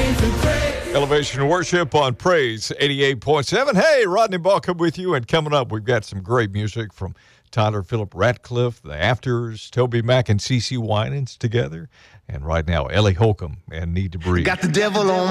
Elevation Worship on Praise 88.7. Hey, Rodney Balcom with you, and coming up, we've got some great music from Tyler Phillip Ratcliffe, The Afters, Toby Mac and CeCe Winans together, and right now, Ellie Holcomb and Need to Breathe. Got the devil on